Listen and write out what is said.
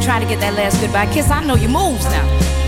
try to get that last goodbye kiss. I know your moves now.